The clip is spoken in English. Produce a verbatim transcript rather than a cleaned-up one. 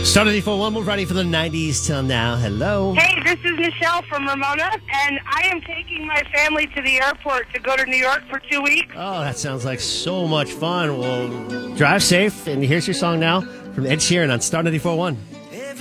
Star ninety-four point one, we're ready for the nineties till now. Hello. Hey, this is Michelle from Ramona, and I am taking my family to the airport to go to New York for two weeks. Oh, that sounds like so much fun. Well, drive safe, and here's your song now from Ed Sheeran on Star ninety-four point one.